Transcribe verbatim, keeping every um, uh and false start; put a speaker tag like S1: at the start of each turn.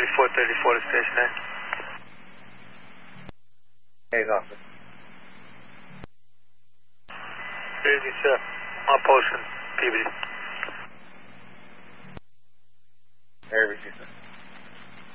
S1: thirty-four thirty-four to station nine.
S2: Hey, officer.
S1: Good evening, sir. On post in Peabody.